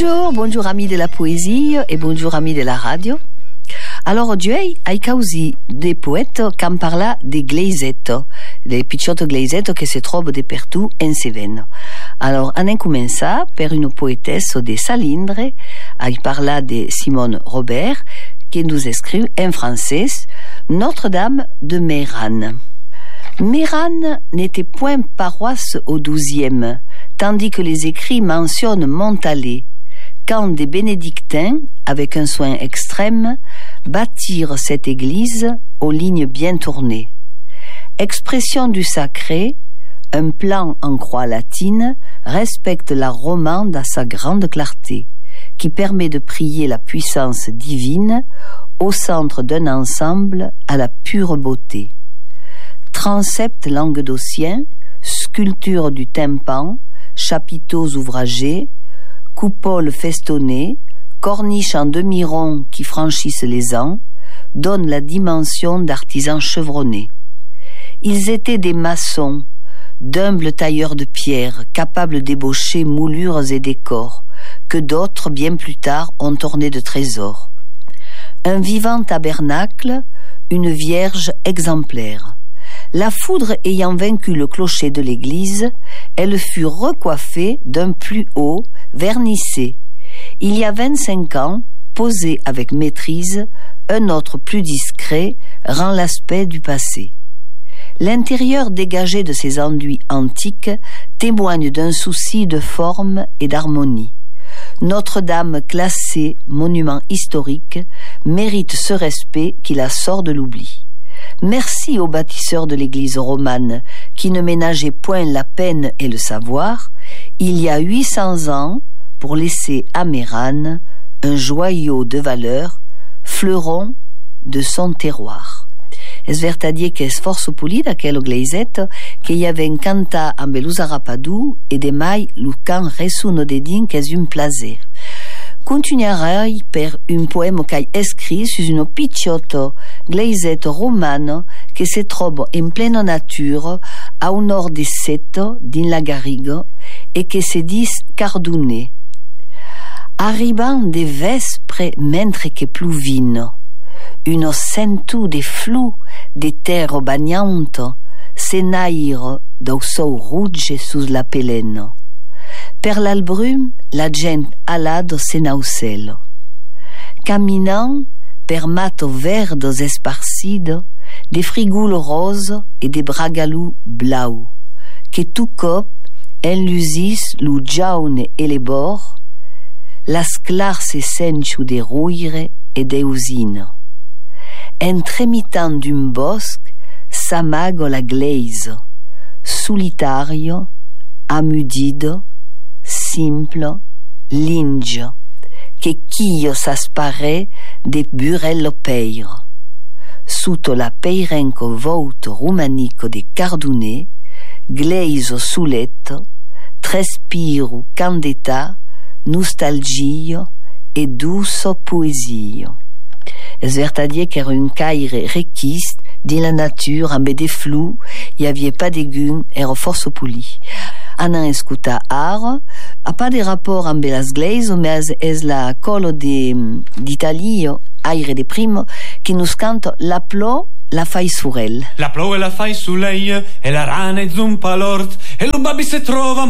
Bonjour amis de la poésie et bonjour amis de la radio. Alors oggi ai causi dei poètes qui parlent des gleisetto, des picciotte gleisetto che si trovano dappertutto in Cévennes. Alors on a commencé per une poétesse de Salindre, ai parlé de Simone Robert, qui nous écrit en français Notre-Dame de Meyran. Meyran n'était point paroisse au XIIe, tandis que les écrits mentionnent Montalet, quand des bénédictins, avec un soin extrême, bâtirent cette église aux lignes bien tournées. Expression du sacré, un plan en croix latine respecte la romande à sa grande clarté, qui permet de prier la puissance divine au centre d'un ensemble à la pure beauté. Transept languedocien, sculpture du tympan, chapiteaux ouvragés, coupoles festonnées, corniches en demi-rond qui franchissent les ans, donnent la dimension d'artisans chevronnés. Ils étaient des maçons, d'humbles tailleurs de pierre, capables d'ébaucher moulures et décors, que d'autres, bien plus tard, ont ornés de trésors. Un vivant tabernacle, une vierge exemplaire. La foudre ayant vaincu le clocher de l'église, elle fut recoiffée d'un plus haut, vernissé. Il y a 25 ans, posé avec maîtrise, un autre plus discret rend l'aspect du passé. L'intérieur dégagé de ces enduits antiques témoigne d'un souci de forme et d'harmonie. Notre-Dame, classée monument historique, mérite ce respect qui la sort de l'oubli. Merci aux bâtisseurs de l'église romane qui ne ménageaient point la peine et le savoir, il y a 800 ans, pour laisser à Meyran un joyau de valeur, fleuron de son terroir. Es vertadier che sforzo pulito aquello gleisetto che gli aveva canta amb l'usarapadu e de mai lucan resuno de din che es un plaisir. Continuerai per un poème che hai scritto su un picciotto gleisetto romano che si trova in plena natura a un nord di Seto, din la Garriga, e che si dice Cardounet. Arribant de vespre mentre che pluvino, uno sento de flu de terra bagnanto se nairo do sol rugge sus la peleno. Per l'albrum la gent alado se nauselo. Caminant per mato verdos esparcido de frigulo roso e de bragalou blau, che tu cop enlusis lu giaune e le bor, las clarse senchu de ruire e de usino. Entremitant d'un bosc s'amago la gleiso, solitario, amudido, simple, lingio, che chio s'aspare de burello peiro. Sotto la peirenco volto romanico de Cardounet, gleiso suletto, trespiru candeta, nostalgio e duso poesio. Es vertadier qu'era un caire requist din la nature amb de flou, y havia pas de gun, era força puli. Anan escuta ara, a pas de rapport amb las gleiso, mais es la colo d'Italio, aire de primo, qui nous canta la plo la fai surel. La plo e la fai su lei, e la rana e zumpa l'ort, e lo babbi se trova